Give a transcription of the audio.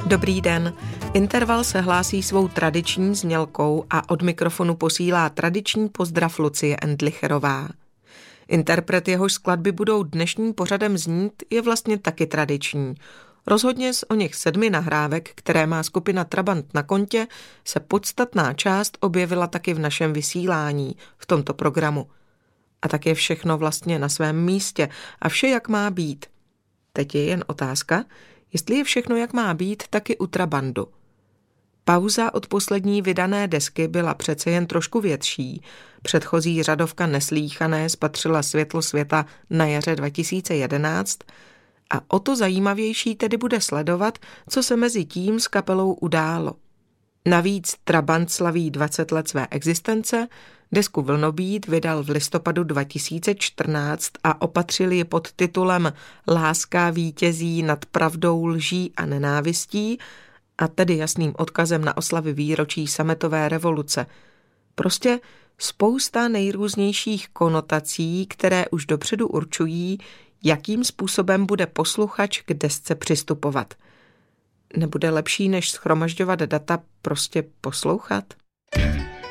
Dobrý den. Interval se hlásí svou tradiční znělkou a od mikrofonu posílá tradiční pozdrav Lucie Endlicherová. Interpret, jehož skladby budou dnešním pořadem znít, je vlastně taky tradiční. Rozhodně z oněch 7 nahrávek, které má skupina Trabant na kontě, se podstatná část objevila taky v našem vysílání, v tomto programu. A tak je všechno vlastně na svém místě a vše jak má být. Teď je jen otázka, jestli je všechno jak má být taky u Trabantu. Pauza od poslední vydané desky byla přece jen trošku větší. Předchozí řadovka Neslýchané spatřila světlo světa na jaře 2011 a o to zajímavější tedy bude sledovat, co se mezi tím s kapelou událo. Navíc Trabant slaví 20 let své existence, desku Vlnobít vydal v listopadu 2014 a opatřil ji pod titulem Láska vítězí nad pravdou, lží a nenávistí, a tedy jasným odkazem na oslavy výročí sametové revoluce. Prostě spousta nejrůznějších konotací, které už dopředu určují, jakým způsobem bude posluchač k desce přistupovat. Nebude lepší, než shromažďovat data, prostě poslouchat?